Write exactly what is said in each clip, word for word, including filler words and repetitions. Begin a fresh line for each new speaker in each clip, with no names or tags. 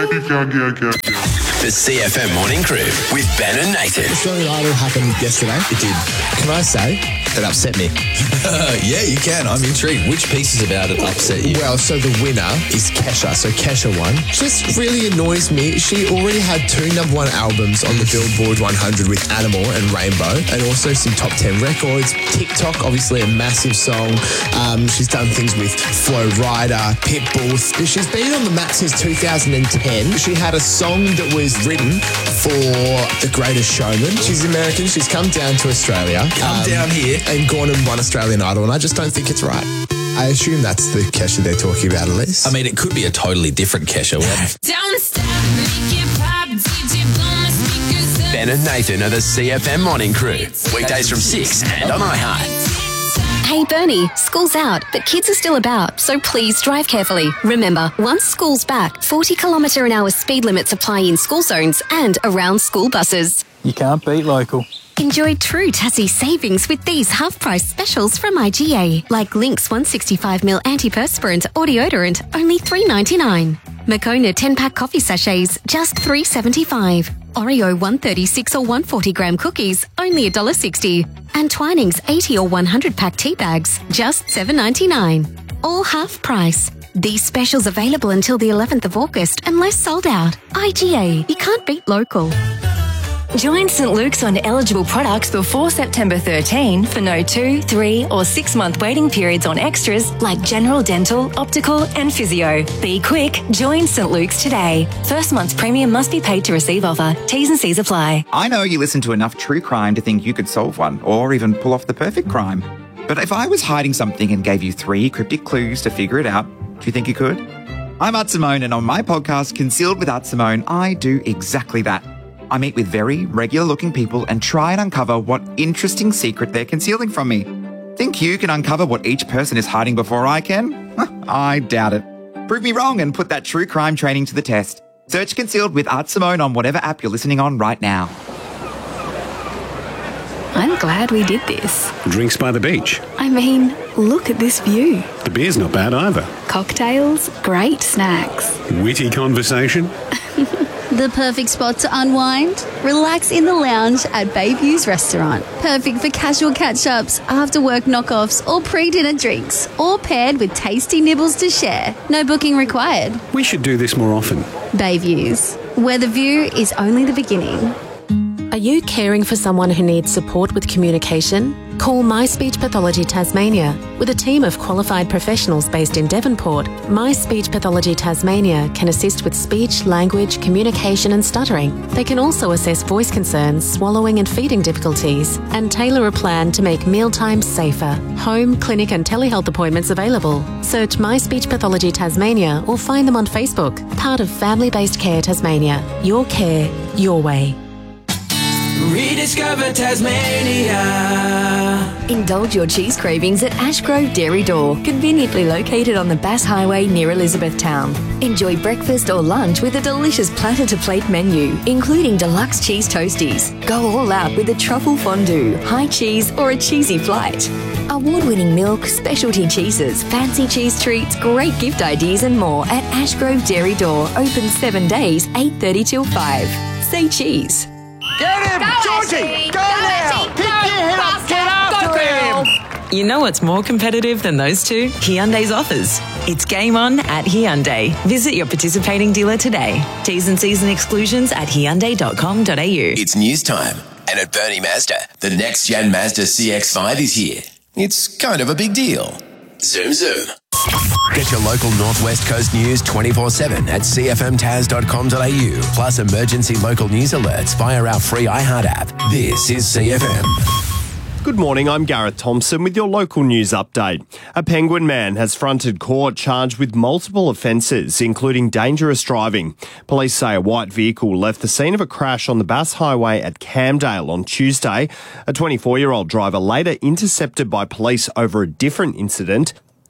The C F M Morning Crew with Ben and Nathan.
Australian Idol happened yesterday.
It did.
Can I say it upset me?
Yeah, you can. I'm intrigued. Which pieces about it upset you?
Well, so the winner is Kesha. So Kesha won. Just really annoys me. She already had two number one albums on the Billboard one hundred with Animal and Rainbow, and also some top ten records. TikTok, obviously a massive song. Um, she's done things with Flo Rida, Pitbull. She's been on the map since two thousand ten. She had a song that was written for The Greatest Showman. She's American. She's come down to Australia.
Come
um,
down here.
And gone and won Australian Idol, and I just don't think it's right. I assume that's the Kesha they're talking about, at least.
I mean, it could be a totally different Kesha.
Don't stop, make it pop, D J blow my speakers up.
Ben and Nathan are the C F M Morning Crew. Weekdays from six and on iHeart.
Hey Bernie, school's out, but kids are still about, so please drive carefully. Remember, once school's back, forty kilometre an hour speed limits apply in school zones and around school buses.
You can't beat local.
Enjoy true Tassie savings with these half-price specials from I G A, like Lynx one sixty-five milliliter antiperspirant or deodorant, only three ninety-nine. Moccona ten-pack coffee sachets, just three seventy-five. Oreo one thirty-six or one forty gram cookies, only one dollar sixty. And Twinings eighty or one hundred pack tea bags, just seven ninety-nine. All half price. These specials available until the eleventh of August, unless sold out. I G A, you can't beat local.
Join St Luke's on eligible products before September thirteenth for no two, three or six month waiting periods on extras like general dental, optical and physio. Be quick, join St Luke's today. First month's premium must be paid to receive offer. T's and C's apply.
I know you listen to enough true crime to think you could solve one or even pull off the perfect crime. But if I was hiding something and gave you three cryptic clues to figure it out, do you think you could? I'm Art Simone, and on my podcast, Concealed with Art Simone, I do exactly that. I meet with very regular-looking people and try and uncover what interesting secret they're concealing from me. Think you can uncover what each person is hiding before I can? I doubt it. Prove me wrong and put that true crime training to the test. Search Concealed with Art Simone on whatever app you're listening on right now.
I'm glad we did this.
Drinks by the beach.
I mean, look at this view.
The beer's not bad either.
Cocktails, great snacks.
Witty conversation.
The perfect spot to unwind? Relax in the lounge at Bayview's restaurant. Perfect for casual catch-ups, after-work knockoffs or pre-dinner drinks, all paired with tasty nibbles to share. No booking required.
We should do this more often.
Bayview's, where the view is only the beginning.
Are you caring for someone who needs support with communication? Call My Speech Pathology Tasmania. With a team of qualified professionals based in Devonport, My Speech Pathology Tasmania can assist with speech, language, communication and stuttering. They can also assess voice concerns, swallowing and feeding difficulties, and tailor a plan to make mealtimes safer. Home, clinic and telehealth appointments available. Search My Speech Pathology Tasmania or find them on Facebook. Part of Family-Based Care Tasmania. Your care, your way.
Rediscover Tasmania.
Indulge your cheese cravings at Ashgrove Dairy Door, conveniently located on the Bass Highway near Elizabethtown. Enjoy breakfast or lunch with a delicious platter-to-plate menu, including deluxe cheese toasties. Go all out with a truffle fondue, high cheese or a cheesy flight. Award-winning milk, specialty cheeses, fancy cheese treats, great gift ideas and more at Ashgrove Dairy Door, open seven days, eight thirty till five. Say cheese.
Get him!
Go,
Georgie!
Ashley!
Go,
Go,
now!
Ashley!
Pick
Go,
your head up!
faster!
Get after
Go, girl!
him!
You know what's more competitive than those two? Hyundai's offers. It's game on at Hyundai. Visit your participating dealer today. T's and C's and exclusions at hyundai dot com dot a u.
It's news time. And at Bernie Mazda, the next gen Mazda C X five is here. It's kind of a big deal. Zoom, zoom. Get your local Northwest Coast news twenty-four seven at c f m taz dot com dot a u, plus emergency local news alerts via our free iHeart app. This is C F M.
Good morning, I'm Gareth Thompson with your local news update. A Penguin man has fronted court charged with multiple offences, including dangerous driving. Police say a white vehicle left the scene of a crash on the Bass Highway at Camdale on Tuesday. A twenty-four-year-old driver later intercepted by police over a different incident.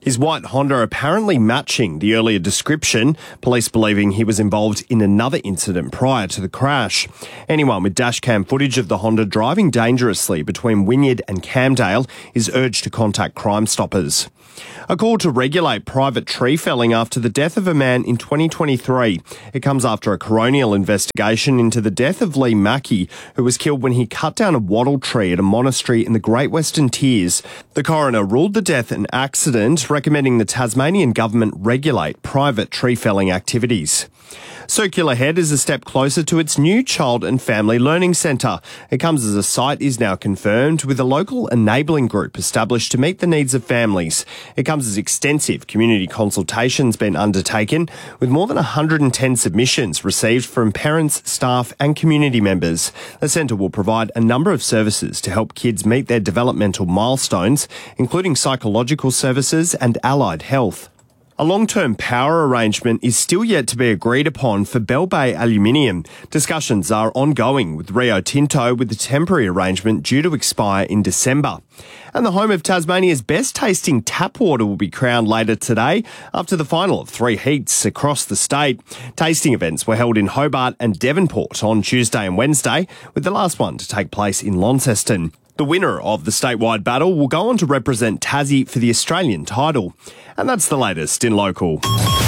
His white Honda apparently matching the earlier description, police believing he was involved in another incident prior to the crash. Anyone with dashcam footage of the Honda driving dangerously between Wynyard and Camdale is urged to contact Crime Stoppers. A call to regulate private tree felling after the death of a man in twenty twenty-three. It comes after a coronial investigation into the death of Lee Mackey, who was killed when he cut down a wattle tree at a monastery in the Great Western Tiers. The coroner ruled the death an accident, recommending the Tasmanian government regulate private tree felling activities. Circular Head is a step closer to its new Child and Family Learning Centre. It comes as a site is now confirmed with a local enabling group established to meet the needs of families. It comes as extensive community consultations been undertaken with more than one hundred ten submissions received from parents, staff and community members. The centre will provide a number of services to help kids meet their developmental milestones, including psychological services and allied health. A long-term power arrangement is still yet to be agreed upon for Bell Bay Aluminium. Discussions are ongoing with Rio Tinto, with the temporary arrangement due to expire in December. And the home of Tasmania's best tasting tap water will be crowned later today after the final of three heats across the state. Tasting events were held in Hobart and Devonport on Tuesday and Wednesday, with the last one to take place in Launceston. The winner of the statewide battle will go on to represent Tassie for the Australian title. And that's the latest in local.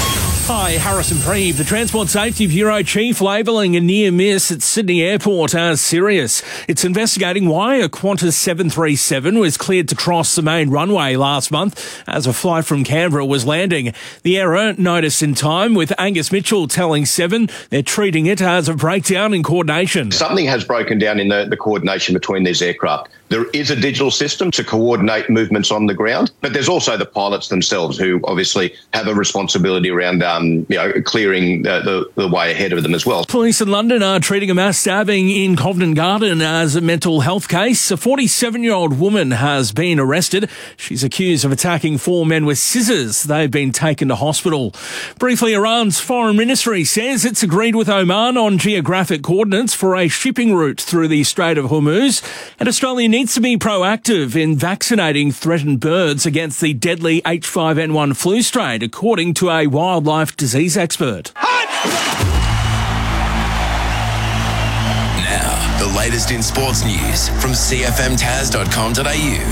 Hi, Harrison Preeve. The Transport Safety Bureau chief labelling a near miss at Sydney Airport as serious. It's investigating why a Qantas seven thirty-seven was cleared to cross the main runway last month as a flight from Canberra was landing. The error noticed in time, with Angus Mitchell telling Seven they're treating it as a breakdown in coordination.
Something has broken down in the, the coordination between these aircraft. There is a digital system to coordinate movements on the ground, but there's also the pilots themselves who obviously have a responsibility around um, you know, clearing the, the, the way ahead of them as well.
Police in London are treating a mass stabbing in Covent Garden as a mental health case. A forty-seven-year-old woman has been arrested. She's accused of attacking four men with scissors. They've been taken to hospital. Briefly, Iran's foreign ministry says it's agreed with Oman on geographic coordinates for a shipping route through the Strait of Hormuz, and Australia needs to be proactive in vaccinating threatened birds against the deadly H five N one flu strain, according to a wildlife disease expert.
Now, the latest in sports news from c f m tas dot com dot a u.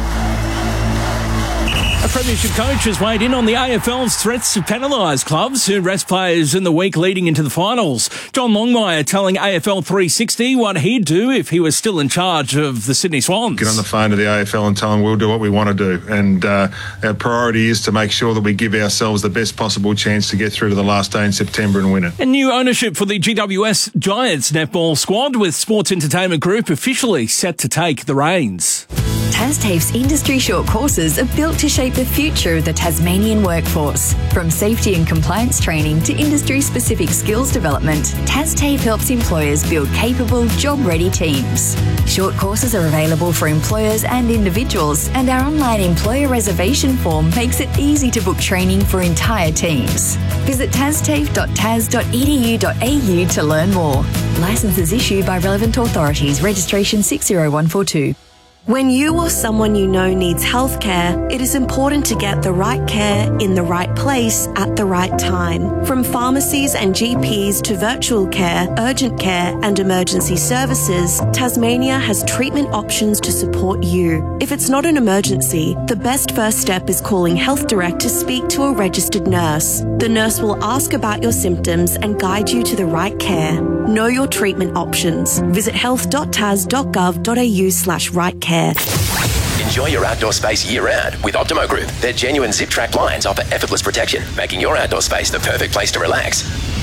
A premiership coach has weighed in on the A F L's threats to penalise clubs who rest players in the week leading into the finals. John Longmire telling A F L three sixty what he'd do if he was still in charge of the Sydney Swans.
Get on the phone to the A F L and tell them we'll do what we want to do. And uh, our priority is to make sure that we give ourselves the best possible chance to get through to the last day in September and win it.
And new ownership for the G W S Giants netball squad, with Sports Entertainment Group officially set to take the reins.
TasTAFE's industry short courses are built to shape the future of the Tasmanian workforce. From safety and compliance training to industry-specific skills development, TasTAFE helps employers build capable, job-ready teams. Short courses are available for employers and individuals, and our online employer reservation form makes it easy to book training for entire teams. Visit tastafe dot tas dot e d u dot a u to learn more. Licenses issued by relevant authorities. Registration six zero one four two.
When you or someone you know needs healthcare, it is important to get the right care in the right place at the right time. From pharmacies and G Ps to virtual care, urgent care and emergency services, Tasmania has treatment options to support you. If it's not an emergency, the best first step is calling Health Direct to speak to a registered nurse. The nurse will ask about your symptoms and guide you to the right care. Know your treatment options. Visit health dot tas dot gov dot a u slash right care.
Enjoy your outdoor space year-round with Optimo Group. Their genuine zip-track blinds offer effortless protection, making your outdoor space the perfect place to relax.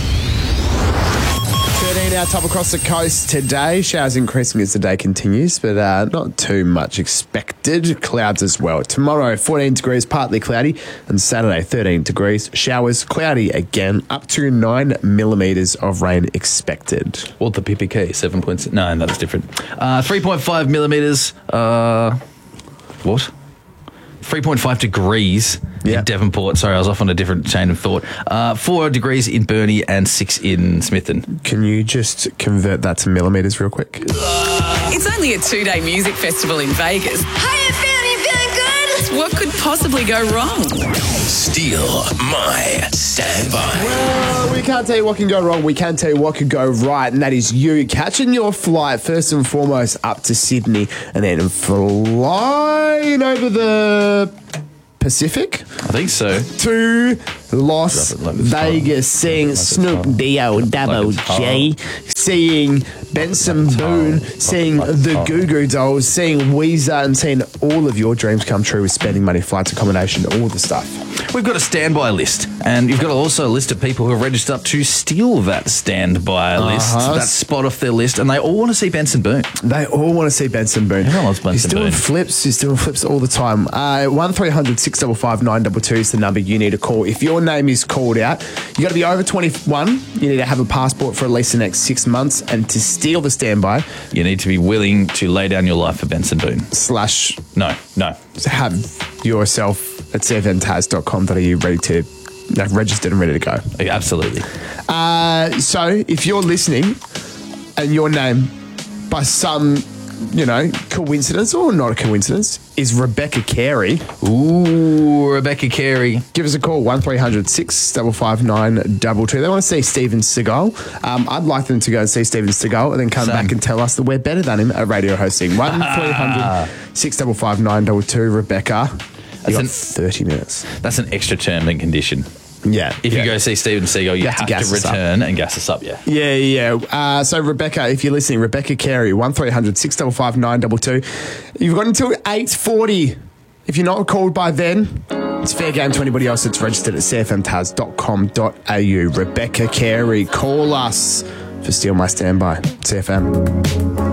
thirteen out top across the coast today. Showers increasing as the day continues, but uh, not too much expected. Clouds as well. Tomorrow, fourteen degrees, partly cloudy, and Saturday, thirteen degrees. Showers, cloudy again, up to nine millimetres of rain expected.
What the P P K? seven point six? No, that's different. Uh, three point five millimetres. Uh, what? three point five degrees yeah. in Devonport. Sorry, I was off on a different chain of thought. Uh, four degrees in Burnie and six in Smithton.
Can you just convert that to millimetres real quick?
It's only a two-day music festival in Vegas.
How you feeling? You feeling good?
Just what could possibly go wrong?
Steal my standby.
Well, we can't tell you what can go wrong. We can tell you what could go right, and that is you catching your flight first and foremost up to Sydney and then flying over the Pacific.
I think so.
To Las Vegas, seeing Snoop Dio Double G, seeing Benson Boone, seeing the Goo Goo Dolls, seeing Weezer, and seeing all of your dreams come true with spending money, flights, accommodation, all the stuff.
We've got a standby list, and you've got also a list of people who have registered up to steal that standby
Uh-huh.
list, that spot off their list, and they all want to see Benson Boone.
They all want to see Benson Boone.
Everyone loves Benson
He's doing
Boone.
flips. He's doing flips all the time. Uh, one three hundred six five five nine two two is the number you need to call. If your name is called out, you got to be over twenty-one. You need to have a passport for at least the next six months. And to steal the standby,
you need to be willing to lay down your life for Benson Boone.
Slash.
No, no.
Have yourself at c f m taz dot com dot a u ready to, no, registered and ready to go.
Yeah, absolutely.
Uh, so if you're listening and your name, by some, you know, coincidence or not a coincidence, is Rebecca Carey.
Ooh, Rebecca Carey.
Give us a call, one three hundred six five five nine two two. They want to see Steven Seagal. Um, I'd like them to go and see Steven Seagal and then come
Same.
back and tell us that we're better than him at radio hosting. one three hundred six five five nine two two. Rebecca, you got thirty minutes.
That's an extra term and condition.
Yeah.
If
yeah.
you go see Steven Seagal, you,
You
have,
have to
to,
gas us up.
return and gas us up, yeah.
Yeah, yeah. Uh, so, Rebecca, if you're listening, Rebecca Carey, one three hundred six five five nine two two. You've got until eight forty. If you're not called by then, it's fair game to anybody else that's registered at c f m taz dot com dot a u. Rebecca Carey, call us for Steal My Standby. C F M.